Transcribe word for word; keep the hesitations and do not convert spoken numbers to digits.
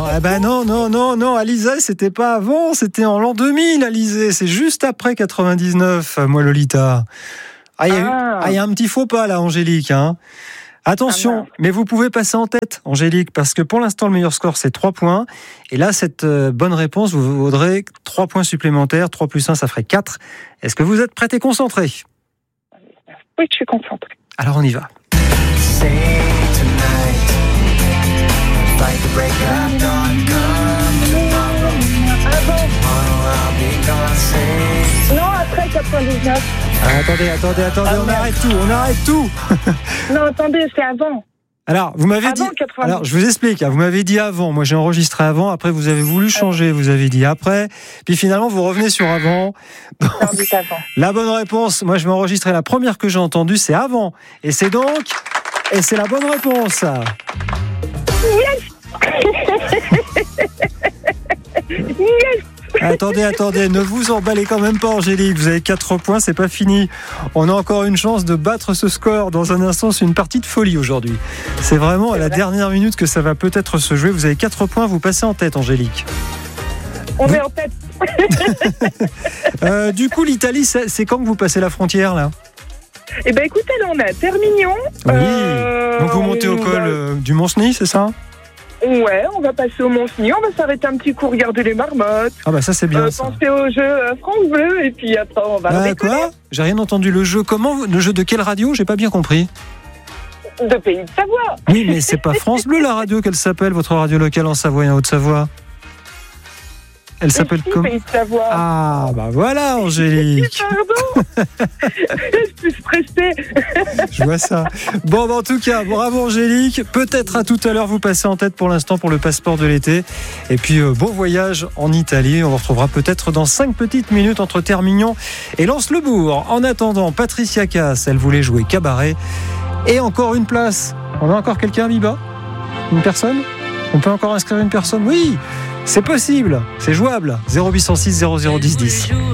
eh ben non, non, non, non, Alizé, c'était pas avant, c'était en l'an deux mille, Alizé, c'est juste après quatre-vingt-dix-neuf, moi Lolita. Ah, il y, ah. ah, y a un petit faux pas là, Angélique, hein. Attention, ah mais vous pouvez passer en tête, Angélique, parce que pour l'instant, le meilleur score, c'est trois points. Et là, cette euh, bonne réponse vous vaudrait trois points supplémentaires. trois plus un, ça ferait quatre. Est-ce que vous êtes prête et concentrée ? Oui, je suis concentrée. Alors, on y va. Non, après quatre-vingt-dix-neuf. Ah, attendez, attendez, attendez, ah, on arrête tout, on arrête tout. Non, attendez, c'est avant. Alors, vous m'avez avant dit. quatre-vingt-dix. Alors, je vous explique. Vous m'avez dit avant. Moi, j'ai enregistré avant. Après, vous avez voulu changer. Vous avez dit après. Puis finalement, vous revenez sur avant. Donc, avant. La bonne réponse. Moi, je vais enregistrer la première que j'ai entendue, c'est avant. Et c'est donc. Et c'est la bonne réponse. Yes. Yes. Attendez, attendez, ne vous emballez quand même pas, Angélique. Vous avez quatre points, c'est pas fini. On a encore une chance de battre ce score. Dans un instant, c'est une partie de folie aujourd'hui. C'est vraiment à la dernière minute que ça va peut-être se jouer. Vous avez quatre points, vous passez en tête, Angélique. On vous... est en tête. euh, du coup, l'Italie, c'est, c'est quand que vous passez la frontière, là ? Eh ben, écoutez, là, on est à Termignon. Oui. Euh, Donc, vous montez au col va... euh, du Mont-Cenis, c'est ça ? Ouais, on va passer au Mont-Cenis, on va s'arrêter un petit coup, regarder les marmottes. Ah bah ça c'est bien. Euh, ça. Penser au jeu euh, France Bleu et puis après on va. Ah quoi ? J'ai rien entendu. Le jeu comment ? Le jeu de quelle radio ? J'ai pas bien compris. De Pays de Savoie. Oui, mais c'est pas France Bleu la radio qu'elle s'appelle, votre radio locale en Savoie et en Haute-Savoie. Elle s'appelle si, comment ? Pays de Savoie. Ah bah voilà, Angélique. Pardon. Je suis stressée. Je vois ça. Bon, bah, en tout cas, bravo Angélique. Peut-être à tout à l'heure, vous passez en tête pour l'instant pour le passeport de l'été. Et puis, euh, bon voyage en Italie. On vous retrouvera peut-être dans cinq petites minutes entre Termignon et Lens-le-Bourg. En attendant, Patricia Cass, elle voulait jouer cabaret. Et encore une place. On a encore quelqu'un, Biba ? Une personne ? On peut encore inscrire une personne ? Oui, c'est possible. C'est jouable. zéro huit cent six zéro zéro dix dix.